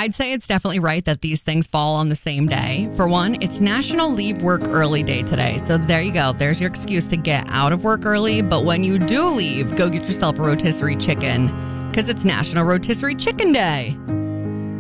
I'd say it's definitely right that these things fall on the same day. For one, it's National Leave Work Early Day today. So there you go. There's your excuse to get out of work early. But when you do leave, go get yourself a rotisserie chicken because it's National Rotisserie Chicken Day.